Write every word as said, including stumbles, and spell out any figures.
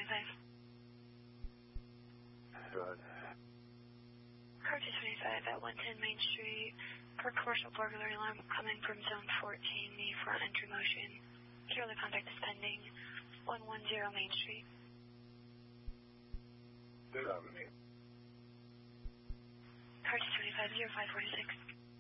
twenty-five. Go ahead. Car two twenty-five at one ten Main Street. Per commercial burglary alarm coming from zone fourteen, the front entry motion. Carefully contact is pending. one one zero Main Street. Good on me. Car two twenty-five, zero five four six.